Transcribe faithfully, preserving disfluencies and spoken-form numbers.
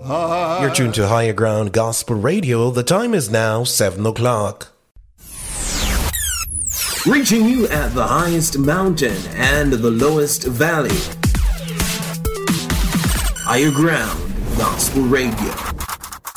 You're tuned to Higher Ground Gospel Radio. The time is now seven o'clock. Reaching you at the highest mountain and the lowest valley. Higher Ground Gospel Radio.